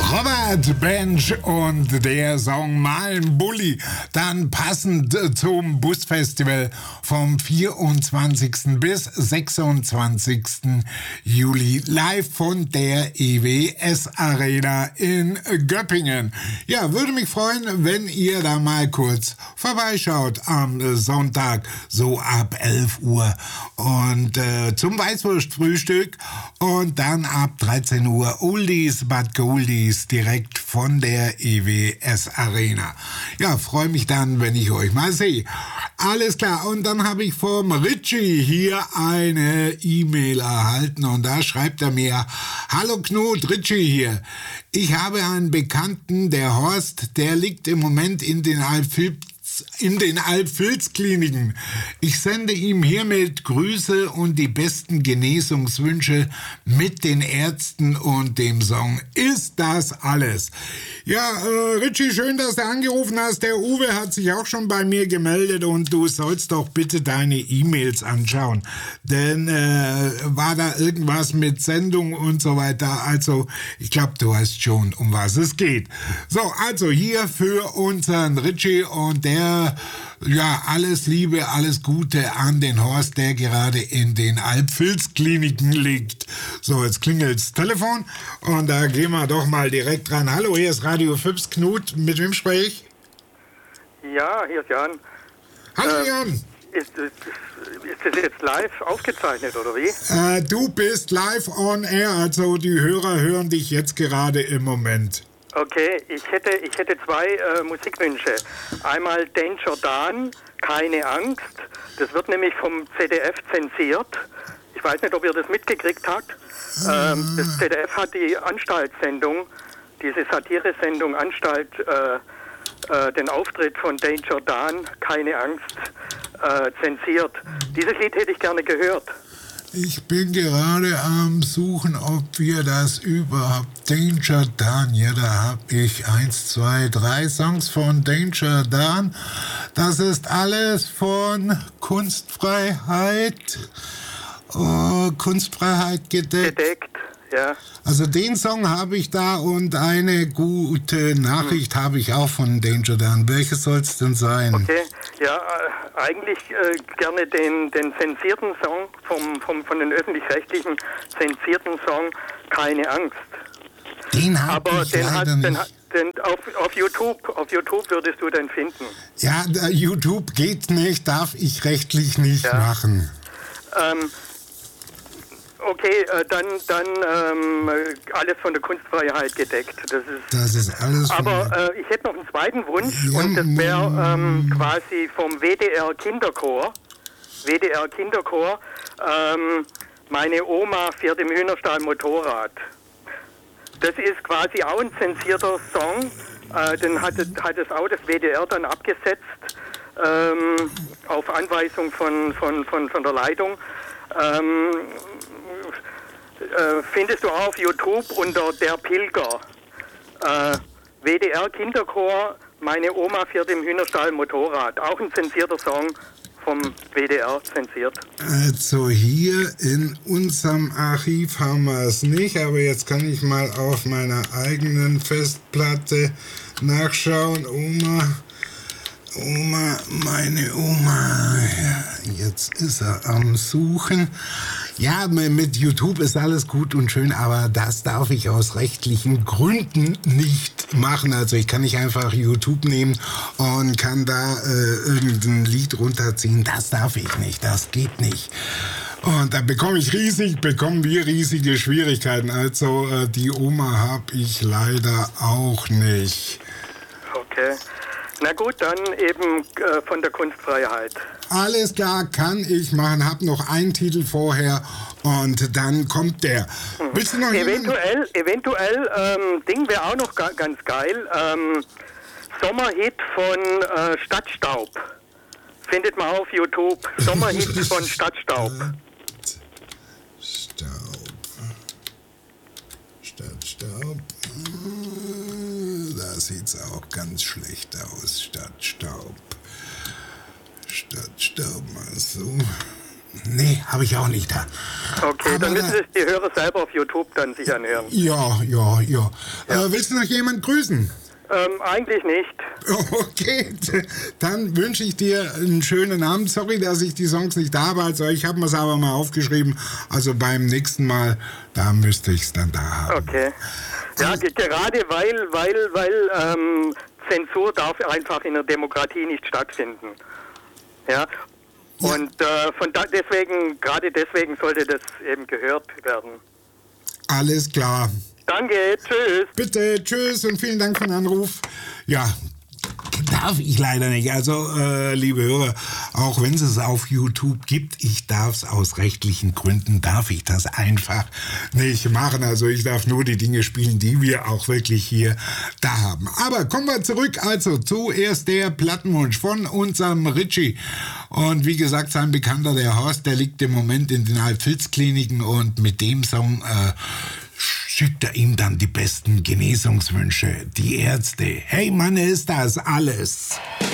Robert Bench und der Song Malen Bulli, dann passend zum Busfestival vom 24. bis 26. Juli live von der EWS Arena in Göppingen. Ja, würde mich freuen, wenn ihr da mal kurz vorbeischaut am Sonntag, so ab 11 Uhr und zum Weißwurstfrühstück und dann ab 13 Uhr Oldies but Goldies direkt von der EWS Arena. Ja, freue mich dann, wenn ich euch mal sehe. Alles klar, und dann habe ich vom Richie hier eine E-Mail erhalten und da schreibt er mir: Hallo Knut, Richie hier. Ich habe einen Bekannten, der Horst, der liegt im Moment in den Alpfilz-Kliniken. Ich sende ihm hiermit Grüße und die besten Genesungswünsche mit den Ärzten und dem Song Ist das alles? Ja, Richie, schön, dass du angerufen hast. Der Uwe hat sich auch schon bei mir gemeldet und du sollst doch bitte deine E-Mails anschauen. Denn war da irgendwas mit Sendung und so weiter? Also, ich glaube, du weißt schon, um was es geht. So, also hier für unseren Richie und der, ja, alles Liebe, alles Gute an den Horst, der gerade in den Alpfilz-Kliniken liegt. So, jetzt klingelt's Telefon und da gehen wir doch mal direkt dran. Hallo, hier ist Radio Füps, Knut, mit wem spreche ich? Ja, hier ist Jan. Hallo Jan. Ist das jetzt live aufgezeichnet, oder wie? Du bist live on air, also die Hörer hören dich jetzt gerade im Moment. Okay, ich hätte zwei Musikwünsche. Einmal Danger Dan, Keine Angst. Das wird nämlich vom ZDF zensiert. Ich weiß nicht, ob ihr das mitgekriegt habt. Das ZDF hat die Anstaltssendung, diese Satire-Sendung Anstalt, den Auftritt von Danger Dan, Keine Angst, zensiert. Dieses Lied hätte ich gerne gehört. Ich bin gerade am Suchen, ob wir das überhaupt... Danger Dan, ja, da habe ich 1, 2, 3 Songs von Danger Dan. Das ist alles von Kunstfreiheit. Kunstfreiheit gedeckt. Ja. Also den Song habe ich da und eine gute Nachricht habe ich auch von Danger Dan. Welches soll es denn sein? Okay, ja, eigentlich gerne den zensierten Song von den Öffentlich-Rechtlichen zensierten Song Keine Angst. Den habe ich leider nicht. Auf YouTube würdest du den finden. Ja, YouTube geht nicht, darf ich rechtlich nicht machen. Okay, dann alles von der Kunstfreiheit gedeckt. Das ist alles. Aber ich hätte noch einen zweiten Wunsch, ja, und das wäre quasi vom WDR Kinderchor. Meine Oma fährt im Hühnerstall Motorrad. Das ist quasi auch ein zensierter Song. Den hat das auch das WDR dann abgesetzt auf Anweisung von der Leitung. Findest du auch auf YouTube unter Der Pilger. WDR Kinderchor, Meine Oma fährt im Hühnerstall Motorrad. Auch ein zensierter Song vom WDR zensiert. Also hier in unserem Archiv haben wir es nicht, aber jetzt kann ich mal auf meiner eigenen Festplatte nachschauen. Meine Oma, ja, jetzt ist er am Suchen. Ja, mit YouTube ist alles gut und schön, aber das darf ich aus rechtlichen Gründen nicht machen. Also ich kann nicht einfach YouTube nehmen und kann da irgendein Lied runterziehen. Das darf ich nicht, das geht nicht. Und da bekommen wir riesige Schwierigkeiten. Also die Oma habe ich leider auch nicht. Okay. Na gut, dann eben von der Kunstfreiheit. Alles klar, kann ich machen. Hab noch einen Titel vorher und dann kommt der. Willst du noch eventuell, Ding wäre auch noch ganz geil. Sommerhit von Stadtstaub. Findet man auf YouTube. Sommerhit von Stadtstaub. Stadtstaub. Da sieht's auch ganz schlecht aus. Stadtstaub. Stadtstaub, mal so. Nee, habe ich auch nicht da. Okay, Aber dann müssen sich die Hörer selber auf YouTube dann sich anhören. Ja. Willst du noch jemanden grüßen? Eigentlich nicht. Okay, dann wünsche ich dir einen schönen Abend. Sorry, dass ich die Songs nicht da habe. Also ich habe mir es aber mal aufgeschrieben. Also beim nächsten Mal, da müsste ich es dann da haben. Okay. Ja, gerade weil Zensur darf einfach in der Demokratie nicht stattfinden. Ja. Und gerade deswegen sollte das eben gehört werden. Alles klar. Danke, tschüss. Bitte, tschüss und vielen Dank für den Anruf. Ja, darf ich leider nicht. Also, liebe Hörer, auch wenn es es auf YouTube gibt, ich darf es aus rechtlichen Gründen, darf ich das einfach nicht machen. Also ich darf nur die Dinge spielen, die wir auch wirklich hier da haben. Aber kommen wir zurück, also zuerst der Plattenwunsch von unserem Richie. Und wie gesagt, sein Bekannter, der Horst, der liegt im Moment in den Alpfilz-Kliniken und mit dem Song schickt er ihm dann die besten Genesungswünsche. Die Ärzte. Hey Mann, ist das alles.